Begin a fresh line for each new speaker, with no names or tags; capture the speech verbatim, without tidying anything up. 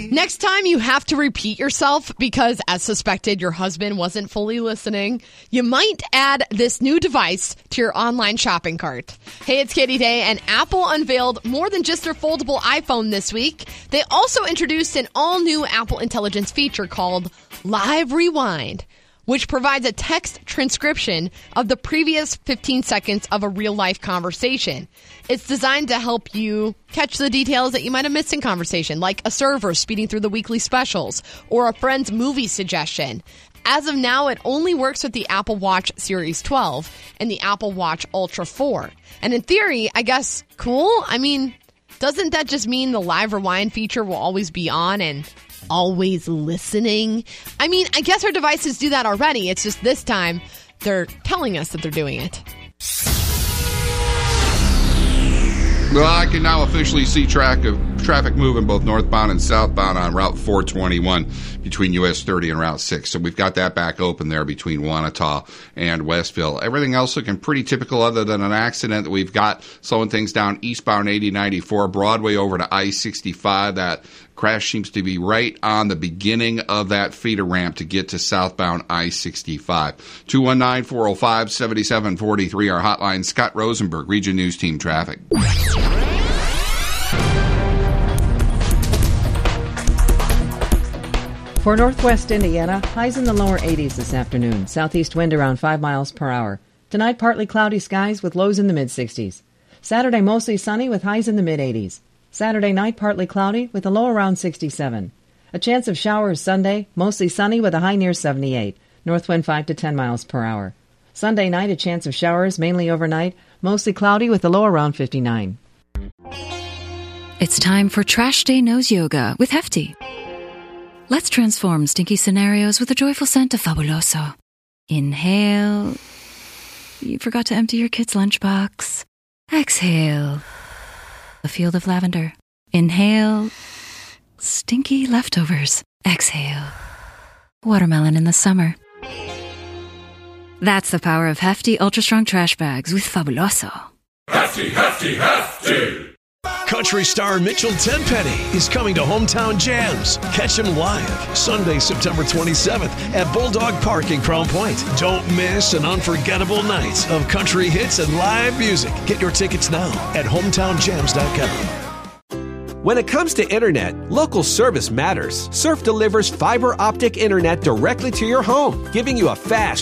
Next time you have to repeat yourself because, as suspected, your husband wasn't fully listening, you might add this new device to your online shopping cart. Hey, it's Katie Day, and Apple unveiled more than just their foldable iPhone this week. They also introduced an all-new Apple Intelligence feature called Live Rewind, which provides a text transcription of the previous fifteen seconds of a real-life conversation. It's designed to help you catch the details that you might have missed in conversation, like a server speeding through the weekly specials or a friend's movie suggestion. As of now, it only works with the Apple Watch Series twelve and the Apple Watch Ultra four. And in theory, I guess, cool? I mean, doesn't that just mean the Live Rewind feature will always be on and always listening? I mean, I guess our devices do that already. It's just this time they're telling us that they're doing it.
Well, I can now officially see track of traffic moving both northbound and southbound on Route four twenty-one between U S thirty and Route six. So we've got that back open there between Wanata and Westville. Everything else looking pretty typical other than an accident that we've got slowing things down eastbound eighty ninety-four, Broadway over to I sixty-five. That crash seems to be right on the beginning of that feeder ramp to get to southbound I sixty-five. two one nine, four oh five, seven seven four three, our hotline. Scott Rosenberg, Region News Team Traffic.
For northwest Indiana, highs in the lower eighties this afternoon. Southeast wind around five miles per hour. Tonight, partly cloudy skies with lows in the mid-sixties. Saturday, mostly sunny with highs in the mid-eighties. Saturday night, partly cloudy with a low around sixty-seven. A chance of showers Sunday, mostly sunny with a high near seventy-eight. North wind five to ten miles per hour. Sunday night, a chance of showers, mainly overnight, mostly cloudy with a low around fifty-nine.
It's time for Trash Day Nose Yoga with Hefty. Let's transform stinky scenarios with a joyful scent of Fabuloso. Inhale. You forgot to empty your kid's lunchbox. Exhale. A field of lavender. Inhale. Stinky leftovers. Exhale. Watermelon in the summer. That's the power of Hefty Ultra Strong Trash Bags with Fabuloso.
Hefty, Hefty, Hefty! Country star Mitchell Tenpenny is coming to Hometown Jams. Catch him live Sunday, September twenty-seventh at Bulldog Park in Crown Point. Don't miss an unforgettable night of country hits and live music. Get your tickets now at hometown jams dot com.
When it comes to internet, local service matters. Surf delivers fiber optic internet directly to your home, giving you a fast,